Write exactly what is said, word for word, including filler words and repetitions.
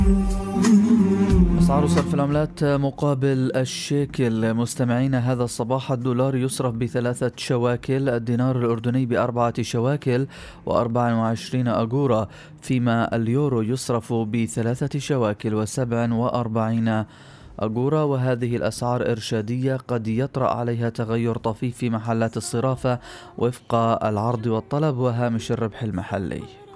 أسعار صرف العملات مقابل الشيكل. مستمعين، هذا الصباح الدولار يصرف بثلاثة شواكل، الدينار الأردني بأربعة شواكل وأربع وعشرين أجورة، فيما اليورو يصرف بثلاثة شواكل وسبع وأربعين أجورة. وهذه الأسعار إرشادية قد يطرأ عليها تغير طفيف في محلات الصرافة وفق العرض والطلب وهامش الربح المحلي.